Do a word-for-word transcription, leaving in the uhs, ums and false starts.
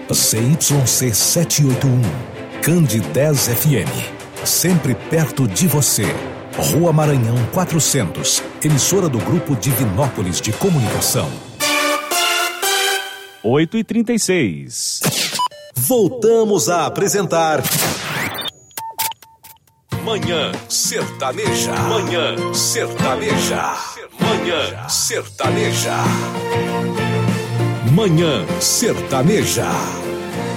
C Y C setecentos e oitenta e um, Cande dez F M. Sempre perto de você. Rua Maranhão quatrocentos, emissora do Grupo Divinópolis de Comunicação. oito e trinta e seis. Voltamos a apresentar Manhã Sertaneja. Manhã Sertaneja. Manhã Sertaneja. Manhã Sertaneja.